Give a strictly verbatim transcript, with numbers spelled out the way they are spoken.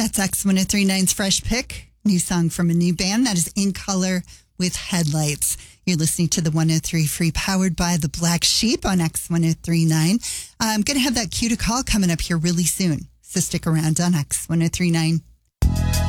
That's X one oh three nine's Fresh Pick. New song from a new band that is In Color with Headlights. You're listening to the one oh three Free, powered by the Black Sheep on X one oh three nine. I'm going to have that cue to call coming up here really soon. So stick around on X one oh three nine.